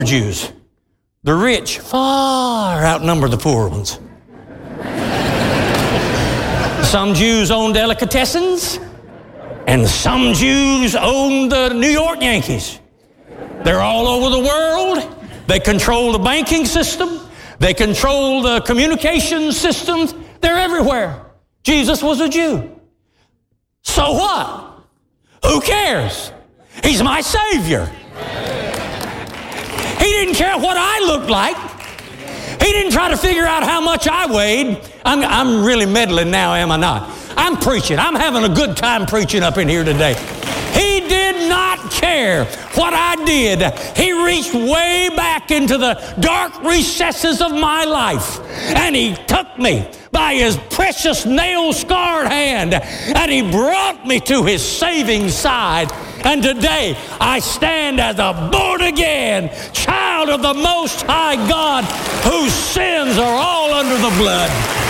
Jews. The rich far outnumber the poor ones. Some Jews own delicatessens, and some Jews own the New York Yankees. They're all over the world. They control the banking system. They control the communication systems. They're everywhere. Jesus was a Jew. So what? Who cares? He's my Savior. He didn't care what I looked like. He didn't try to figure out how much I weighed. I'm really meddling now, am I not? I'm preaching. I'm having a good time preaching up in here today. He did not care what I did. He reached way back into the dark recesses of my life, and He took me by His precious nail-scarred hand, and He brought me to His saving side. And today, I stand as a born-again child of the Most High God, whose sins are all under the blood.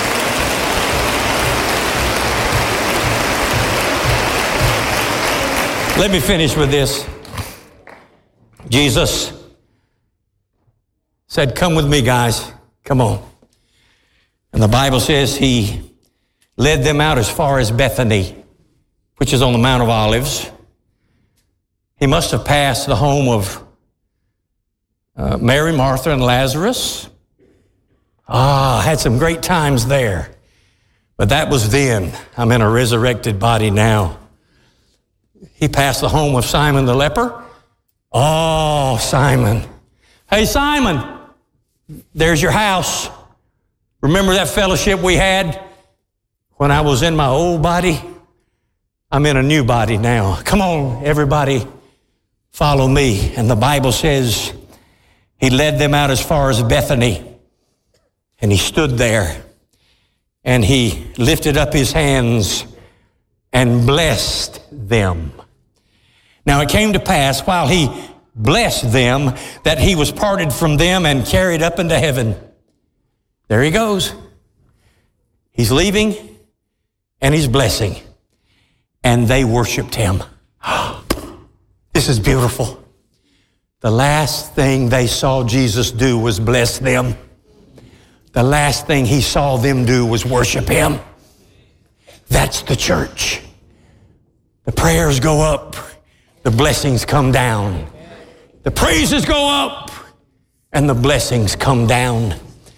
Let me finish with this. Jesus said, "Come with me, guys. Come on." And the Bible says He led them out as far as Bethany, which is on the Mount of Olives. He must have passed the home of Mary, Martha, and Lazarus. Had some great times there. But that was then. I'm in a resurrected body now. He passed the home of Simon the leper. Oh, Simon. Hey, Simon, there's your house. Remember that fellowship we had when I was in my old body? I'm in a new body now. Come on, everybody, follow me. And the Bible says He led them out as far as Bethany. And He stood there and He lifted up His hands and blessed them. Now it came to pass while He blessed them that He was parted from them and carried up into heaven. There He goes. He's leaving and He's blessing. And they worshiped Him. This is beautiful. The last thing they saw Jesus do was bless them. The last thing He saw them do was worship Him. That's the church. The prayers go up, the blessings come down. The praises go up, and the blessings come down.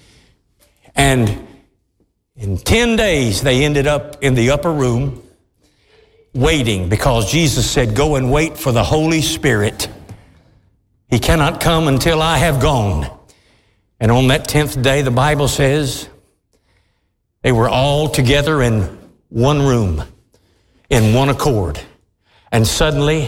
And in 10 days, they ended up in the upper room waiting, because Jesus said, "Go and wait for the Holy Spirit. He cannot come until I have gone." And on that 10th day, the Bible says, they were all together in one room, in one accord. And suddenly,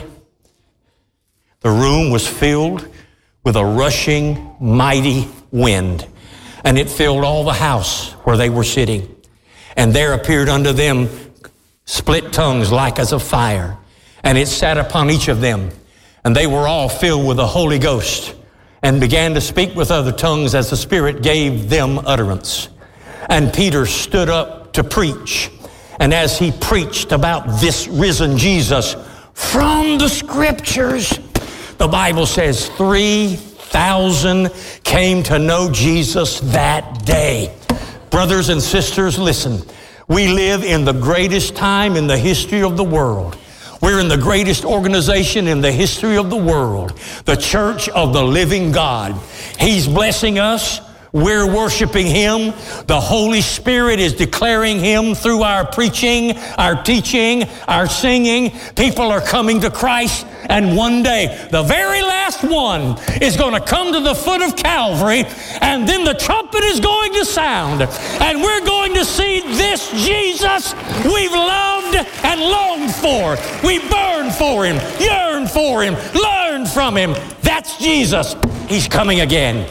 the room was filled with a rushing, mighty wind. And it filled all the house where they were sitting. And there appeared unto them split tongues like as of fire. And it sat upon each of them. And they were all filled with the Holy Ghost, and began to speak with other tongues as the Spirit gave them utterance. And Peter stood up to preach. And as he preached about this risen Jesus from the Scriptures, the Bible says 3,000 came to know Jesus that day. Brothers and sisters, listen. We live in the greatest time in the history of the world. We're in the greatest organization in the history of the world, the Church of the Living God. He's blessing us. We're worshiping Him. The Holy Spirit is declaring Him through our preaching, our teaching, our singing. People are coming to Christ, and one day, the very last one is going to come to the foot of Calvary, and then the trumpet is going to sound, and we're going to see this Jesus we've loved and longed for. We burn for Him, yearn for Him, learn from Him. That's Jesus. He's coming again.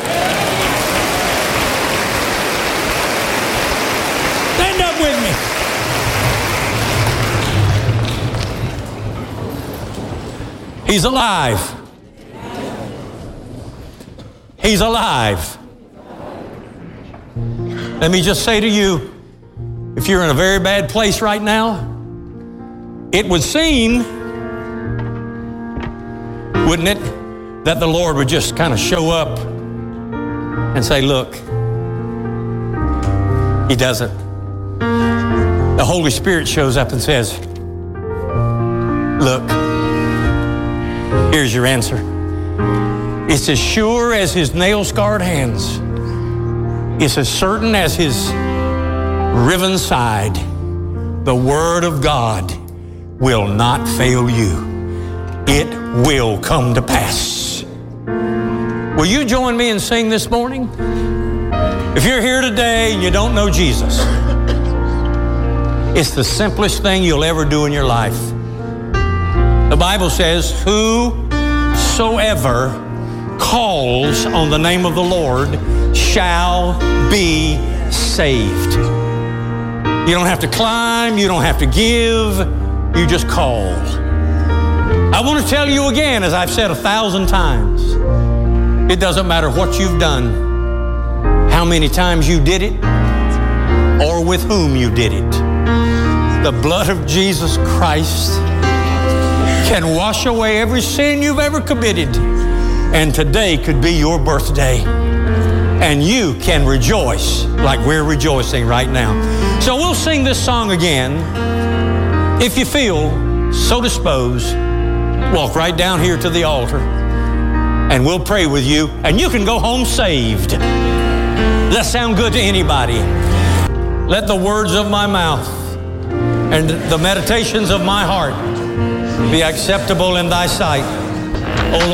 Stand up with me. He's alive. He's alive. Let me just say to you, if you're in a very bad place right now, it would seem, wouldn't it, that the Lord would just kind of show up and say, look, He doesn't. The Holy Spirit shows up and says, look, here's your answer. It's as sure as His nail-scarred hands. It's as certain as His riven side. The Word of God will not fail you. It will come to pass. Will you join me and sing this morning? If you're here today and you don't know Jesus, it's the simplest thing you'll ever do in your life. The Bible says, whosoever calls on the name of the Lord shall be saved. You don't have to climb, you don't have to give, you just call. I want to tell you again, as I've said 1,000 times, it doesn't matter what you've done, how many times you did it, or with whom you did it. The blood of Jesus Christ can wash away every sin you've ever committed. And today could be your birthday. And you can rejoice like we're rejoicing right now. So we'll sing this song again. If you feel so disposed, walk right down here to the altar and we'll pray with you. And you can go home saved. Does that sound good to anybody? Let the words of my mouth and the meditations of my heart be acceptable in thy sight, O Lord.